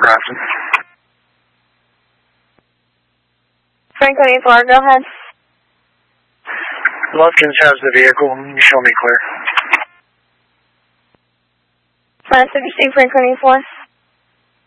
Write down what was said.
Brompton. Franklin 84, go ahead. Lumpkins has the vehicle. You show me clear. Fire 36, Franklin 84.